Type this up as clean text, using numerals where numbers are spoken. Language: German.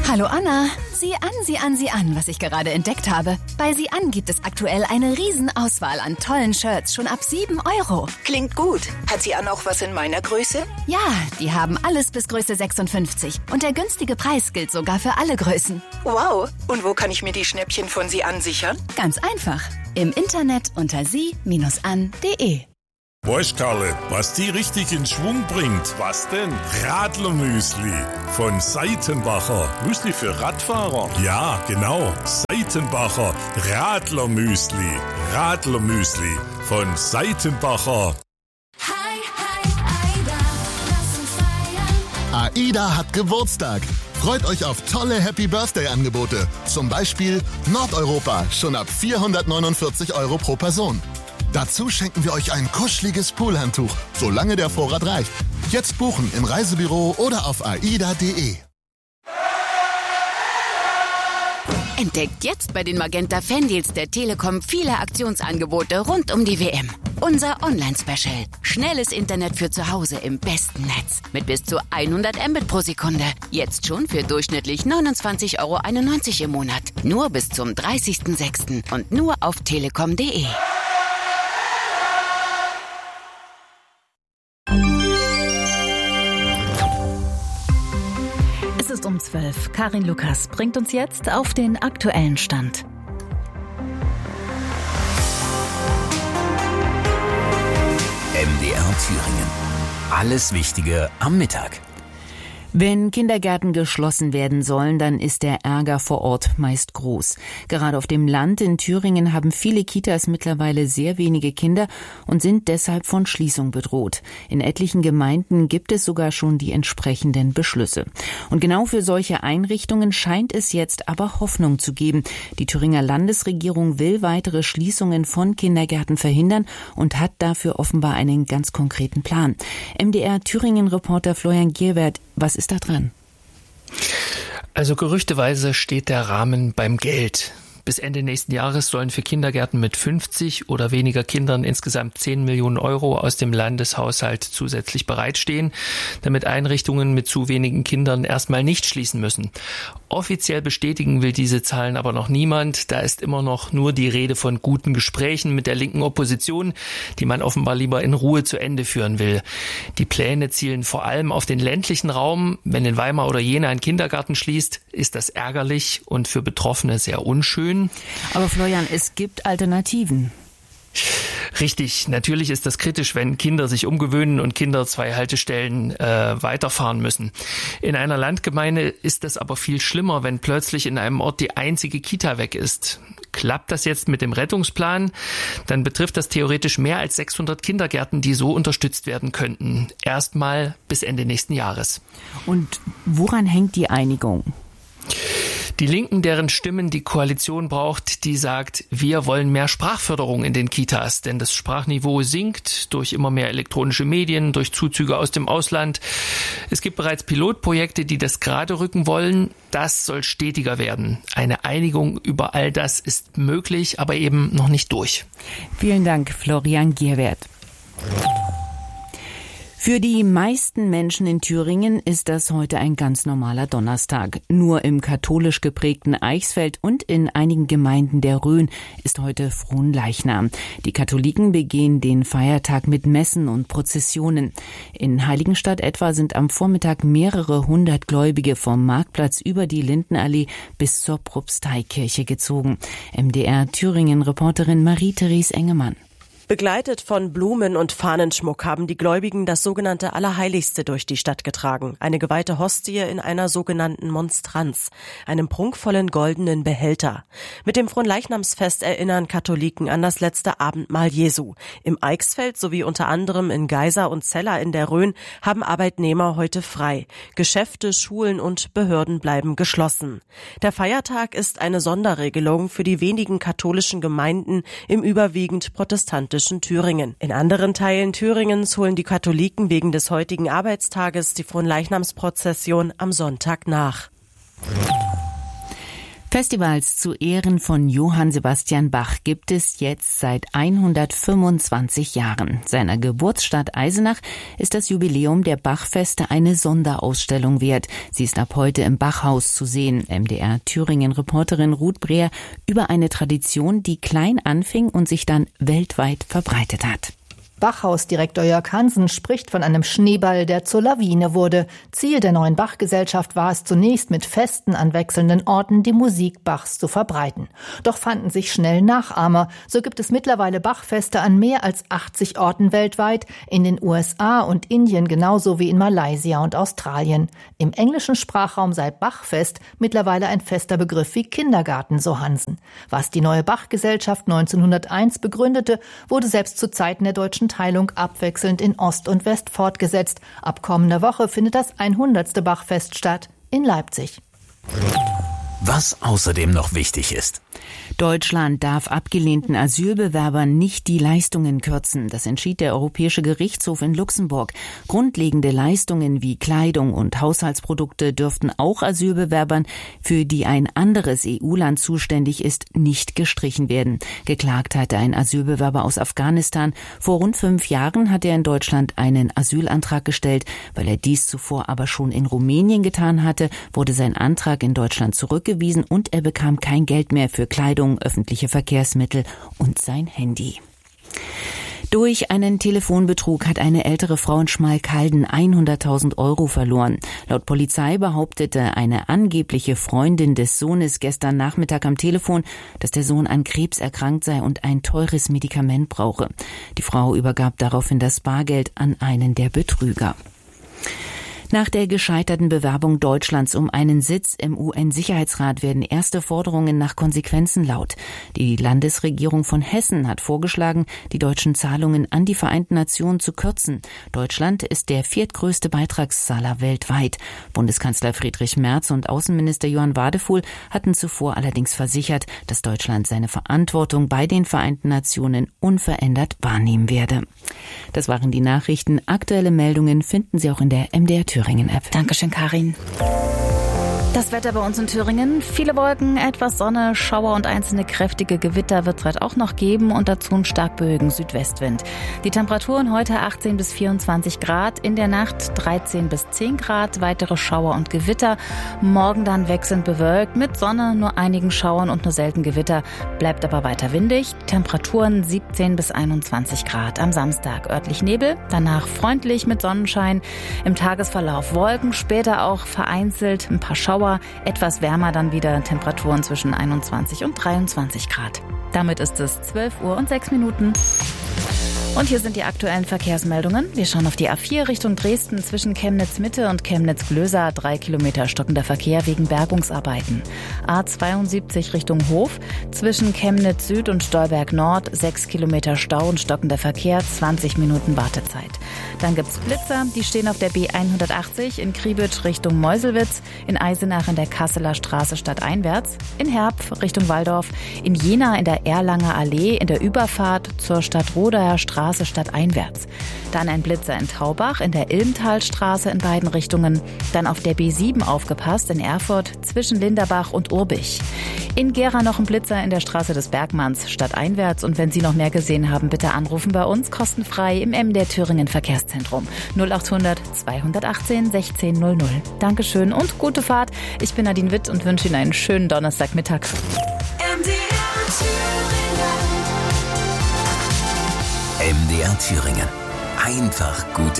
Hallo Anna, sieh an, was ich gerade entdeckt habe. Bei Sieh an gibt es aktuell eine Riesenauswahl an tollen Shirts, schon ab 7 €. Klingt gut. Hat Sieh an auch was in meiner Größe? Ja, die haben alles bis Größe 56 und der günstige Preis gilt sogar für alle Größen. Wow, und wo kann ich mir die Schnäppchen von Sieh an sichern? Ganz einfach, im Internet unter sie-an.de. Weißt Karle, was die richtig in Schwung bringt? Was denn? Radlermüsli von Seitenbacher. Müsli für Radfahrer? Ja, genau. Seitenbacher Radlermüsli. Radlermüsli von Seitenbacher. AIDA hat Geburtstag. Freut euch auf tolle Happy-Birthday-Angebote. Zum Beispiel Nordeuropa, schon ab 449 € pro Person. Dazu schenken wir euch ein kuscheliges Poolhandtuch, solange der Vorrat reicht. Jetzt buchen im Reisebüro oder auf aida.de. Entdeckt jetzt bei den Magenta Fandeals der Telekom viele Aktionsangebote rund um die WM. Unser Online-Special. Schnelles Internet für zu Hause im besten Netz. Mit bis zu 100 Mbit pro Sekunde. Jetzt schon für durchschnittlich 29,91 € im Monat. Nur bis zum 30.06. und nur auf telekom.de. Es ist um 12. Karin Lukas bringt uns jetzt auf den aktuellen Stand. MDR Thüringen. Alles Wichtige am Mittag. Wenn Kindergärten geschlossen werden sollen, dann ist der Ärger vor Ort meist groß. Gerade auf dem Land in Thüringen haben viele Kitas mittlerweile sehr wenige Kinder und sind deshalb von Schließung bedroht. In etlichen Gemeinden gibt es sogar schon die entsprechenden Beschlüsse. Und genau für solche Einrichtungen scheint es jetzt aber Hoffnung zu geben. Die Thüringer Landesregierung will weitere Schließungen von Kindergärten verhindern und hat dafür offenbar einen ganz konkreten Plan. MDR Thüringen-Reporter Florian Gierwert, was ist da dran? Also gerüchteweise steht der Rahmen beim Geld. Bis Ende nächsten Jahres sollen für Kindergärten mit 50 oder weniger Kindern insgesamt 10 Millionen € aus dem Landeshaushalt zusätzlich bereitstehen, damit Einrichtungen mit zu wenigen Kindern erstmal nicht schließen müssen. Offiziell bestätigen will diese Zahlen aber noch niemand. Da ist immer noch nur die Rede von guten Gesprächen mit der linken Opposition, die man offenbar lieber in Ruhe zu Ende führen will. Die Pläne zielen vor allem auf den ländlichen Raum. Wenn in Weimar oder Jena ein Kindergarten schließt, ist das ärgerlich und für Betroffene sehr unschön. Aber Florian, es gibt Alternativen. Richtig, natürlich ist das kritisch, wenn Kinder sich umgewöhnen und Kinder 2 Haltestellen weiterfahren müssen. In einer Landgemeinde ist das aber viel schlimmer, wenn plötzlich in einem Ort die einzige Kita weg ist. Klappt das jetzt mit dem Rettungsplan, dann betrifft das theoretisch mehr als 600 Kindergärten, die so unterstützt werden könnten. Erstmal bis Ende nächsten Jahres. Und woran hängt die Einigung? Die Linken, deren Stimmen die Koalition braucht, die sagt, wir wollen mehr Sprachförderung in den Kitas, denn das Sprachniveau sinkt durch immer mehr elektronische Medien, durch Zuzüge aus dem Ausland. Es gibt bereits Pilotprojekte, die das gerade rücken wollen. Das soll stetiger werden. Eine Einigung über all das ist möglich, aber eben noch nicht durch. Vielen Dank, Florian Gierwert. Für die meisten Menschen in Thüringen ist das heute ein ganz normaler Donnerstag. Nur im katholisch geprägten Eichsfeld und in einigen Gemeinden der Rhön ist heute Fronleichnam. Die Katholiken begehen den Feiertag mit Messen und Prozessionen. In Heiligenstadt etwa sind am Vormittag mehrere hundert Gläubige vom Marktplatz über die Lindenallee bis zur Propsteikirche gezogen. MDR Thüringen-Reporterin Marie-Therese Engemann. Begleitet von Blumen und Fahnenschmuck haben die Gläubigen das sogenannte Allerheiligste durch die Stadt getragen. Eine geweihte Hostie in einer sogenannten Monstranz, einem prunkvollen goldenen Behälter. Mit dem Fronleichnamsfest erinnern Katholiken an das letzte Abendmahl Jesu. Im Eichsfeld sowie unter anderem in Geisa und Cella in der Rhön haben Arbeitnehmer heute frei. Geschäfte, Schulen und Behörden bleiben geschlossen. Der Feiertag ist eine Sonderregelung für die wenigen katholischen Gemeinden im überwiegend protestantischen Thüringen. In anderen Teilen Thüringens holen die Katholiken wegen des heutigen Arbeitstages die Fronleichnamsprozession am Sonntag nach. Festivals zu Ehren von Johann Sebastian Bach gibt es jetzt seit 125 Jahren. Seiner Geburtsstadt Eisenach ist das Jubiläum der Bachfeste eine Sonderausstellung wert. Sie ist ab heute im Bachhaus zu sehen. MDR-Thüringen-Reporterin Ruth Breer über eine Tradition, die klein anfing und sich dann weltweit verbreitet hat. Bachhausdirektor Jörg Hansen spricht von einem Schneeball, der zur Lawine wurde. Ziel der neuen Bachgesellschaft war es zunächst, mit Festen an wechselnden Orten die Musik Bachs zu verbreiten. Doch fanden sich schnell Nachahmer. So gibt es mittlerweile Bachfeste an mehr als 80 Orten weltweit, in den USA und Indien genauso wie in Malaysia und Australien. Im englischen Sprachraum sei Bachfest mittlerweile ein fester Begriff wie Kindergarten, so Hansen. Was die neue Bachgesellschaft 1901 begründete, wurde selbst zu Zeiten der deutschen Teilung abwechselnd in Ost und West fortgesetzt. Ab kommender Woche findet das 100. Bachfest statt in Leipzig. Was außerdem noch wichtig ist. Deutschland darf abgelehnten Asylbewerbern nicht die Leistungen kürzen. Das entschied der Europäische Gerichtshof in Luxemburg. Grundlegende Leistungen wie Kleidung und Haushaltsprodukte dürften auch Asylbewerbern, für die ein anderes EU-Land zuständig ist, nicht gestrichen werden. Geklagt hatte ein Asylbewerber aus Afghanistan. Vor rund 5 Jahren hat er in Deutschland einen Asylantrag gestellt. Weil er dies zuvor aber schon in Rumänien getan hatte, wurde sein Antrag in Deutschland zurückgewiesen und er bekam kein Geld mehr für Kleidung, öffentliche Verkehrsmittel und sein Handy. Durch einen Telefonbetrug hat eine ältere Frau in Schmalkalden 100.000 Euro verloren. Laut Polizei behauptete eine angebliche Freundin des Sohnes gestern Nachmittag am Telefon, dass der Sohn an Krebs erkrankt sei und ein teures Medikament brauche. Die Frau übergab daraufhin das Bargeld an einen der Betrüger. Nach der gescheiterten Bewerbung Deutschlands um einen Sitz im UN-Sicherheitsrat werden erste Forderungen nach Konsequenzen laut. Die Landesregierung von Hessen hat vorgeschlagen, die deutschen Zahlungen an die Vereinten Nationen zu kürzen. Deutschland ist der 4. größte Beitragszahler weltweit. Bundeskanzler Friedrich Merz und Außenminister Johann Wadefuhl hatten zuvor allerdings versichert, dass Deutschland seine Verantwortung bei den Vereinten Nationen unverändert wahrnehmen werde. Das waren die Nachrichten. Aktuelle Meldungen finden Sie auch in der MDR Thüringen-App. Dankeschön, Karin. Das Wetter bei uns in Thüringen. Viele Wolken, etwas Sonne, Schauer und einzelne kräftige Gewitter wird es heute auch noch geben und dazu einen stark böigen Südwestwind. Die Temperaturen heute 18 bis 24 Grad, in der Nacht 13 bis 10 Grad, weitere Schauer und Gewitter. Morgen dann wechselnd bewölkt, mit Sonne, nur einigen Schauern und nur selten Gewitter, bleibt aber weiter windig. Temperaturen 17 bis 21 Grad. Am Samstag örtlich Nebel, danach freundlich mit Sonnenschein. Im Tagesverlauf Wolken, später auch vereinzelt ein paar Schauer. Etwas wärmer dann wieder, Temperaturen zwischen 21 und 23 Grad. Damit ist es 12 Uhr und 6 Minuten. Und hier sind die aktuellen Verkehrsmeldungen. Wir schauen auf die A4 Richtung Dresden zwischen Chemnitz-Mitte und Chemnitz-Glösa. 3 Kilometer stockender Verkehr wegen Bergungsarbeiten. A72 Richtung Hof zwischen Chemnitz-Süd und Stolberg-Nord. 6 Kilometer Stau und stockender Verkehr, 20 Minuten Wartezeit. Dann gibt's Blitzer, die stehen auf der B180 in Kriebitsch Richtung Meuselwitz, in Eisenach in der Kasseler Straße stadteinwärts, in Herpf Richtung Waldorf, in Jena in der Erlanger Allee in der Überfahrt zur Stadtrodaer Straße stadteinwärts. Dann ein Blitzer in Taubach in der Ilmtalstraße in beiden Richtungen. Dann auf der B7 aufgepasst in Erfurt zwischen Linderbach und Urbich. In Gera noch ein Blitzer in der Straße des Bergmanns stadteinwärts. Und wenn Sie noch mehr gesehen haben, bitte anrufen bei uns kostenfrei im MDR Thüringen Verkehrszentrum 0800 218 1600. Dankeschön und gute Fahrt. Ich bin Nadine Witt und wünsche Ihnen einen schönen Donnerstagmittag. MDR Thüringen. Einfach gut.